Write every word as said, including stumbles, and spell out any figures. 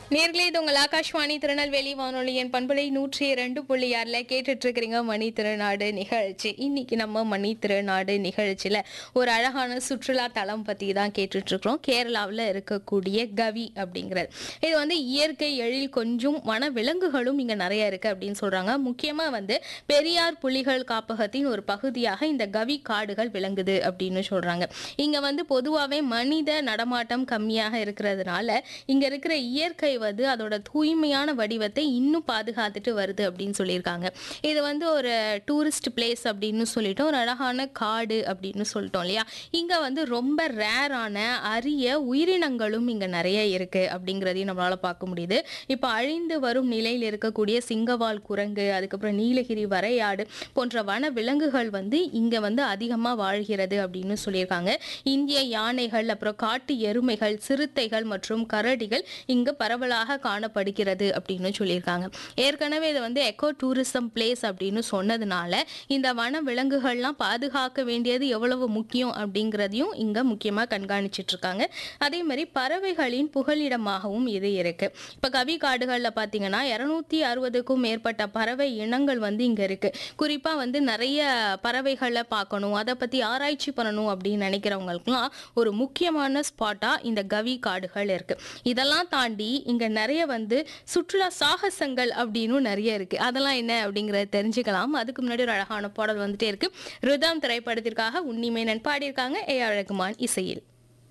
நேர்களே இது உங்கள் ஆகாஷ்வாணி திருநெல்வேலி வானொலியின் பண்பலை நூற்றி இரண்டு புள்ளி ஆறுல கேட்டுட்டு இருக்கிறீங்க மணி திருநாடு நிகழ்ச்சி. இன்னைக்கு நம்ம மணி திருநாடு நிகழ்ச்சியில ஒரு அழகான சுற்றுலா தலம் பத்தி தான் கேட்டுட்டு இருக்கிறோம். கேரளாவில் இருக்கக்கூடிய கவி அப்படிங்கிறது இது வந்து இயற்கை எழில் கொஞ்சம் வன விலங்குகளும் இங்க நிறைய இருக்கு அப்படின்னு சொல்றாங்க. முக்கியமா வந்து பெரியார் புலிகள் காப்பகத்தின் ஒரு பகுதியாக இந்த கவி காடுகள் விளங்குது அப்படின்னு சொல்றாங்க. இங்க வந்து பொதுவாகவே மனித நடமாட்டம் கம்மியாக இருக்கிறதுனால இங்க இருக்கிற இயற்கை வந்து அதோட தூய்மையான வடிவத்தை இன்னும் பாதுகாத்துட்டு வருது அப்படின்னு சொல்லியிருக்காங்க. இது வந்து ஒரு டூரிஸ்ட் பிளேஸ் அப்படின்னு சொல்லிட்டு ஒரு அழகான காடு அப்படின்னு சொல்லிட்டோம் இல்லையா. இங்க வந்து ரொம்ப ரேரான அரிய உயிரினங்களும் இங்க நிறைய இருக்கு அப்படிங்கிறதையும் நம்மளால பார்க்க முடியுது. இப்ப அழிந்து வரும் நிலையில் இருக்கக்கூடிய சிங்கவால் குரங்கு, அதுக்கப்புறம் நீலகிரி வரையாடு போன்ற வன விலங்குகள் வந்து இங்க வந்து அதிகமா வாழ்கிறது அப்படின்னு சொல்லியிருக்காங்க. இந்திய யானைகள், அப்புறம் காட்டு எருமைகள், சிறுத்தைகள் மற்றும் கரடிகள் இங்கு பரவலாக காணப்படுகிறது அப்படின்னு சொல்லியிருக்காங்க. ஏற்கனவே இது வந்து எக்கோ டூரிசம் பிளேஸ் அப்படின்னு சொன்னதுனால இந்த வன விலங்குகள்லாம் பாதுகாக்க வேண்டியது எவ்வளவு முக்கியம் அப்படிங்கிறதையும் இங்க முக்கியமா கண்காணிச்சிட்டு இருக்காங்க. அதே மாதிரி பறவைகளின் புகலிடமாகவும் இது இருக்கு. இப்ப கவி காடுகள்ல பாத்தீங்கன்னா இருநூத்தி அறுபதுக்கும் மேற்பட்ட பறவை இனங்கள் வந்து இங்க இருக்கு. குறிப்பா வந்து நிறைய பறவைகளை பார்க்கணும், அதை பத்தி ஆராய்ச்சி பண்ணணும் அப்படின்னு நினைக்கிறவங்களுக்குலாம் ஒரு முக்கியமான ஸ்பாட்டா இந்த கவி காடுகள் இருக்கு. இதெல்லாம் தாண்டி இங்க நிறைய வந்து சுற்றுலா சாகசங்கள் அப்படின்னு நிறைய இருக்கு. அதெல்லாம் என்ன அப்படிங்கறத தெரிஞ்சுக்கலாம். அதுக்கு முன்னாடி ஒரு அழகான பாடல் வந்துட்டே இருக்கு. ரிதம் திரைப்படத்திற்காக உன்னிமேனன் பாடியிருக்காங்க, ஏ ஆர் ரகுமான் இசையில்.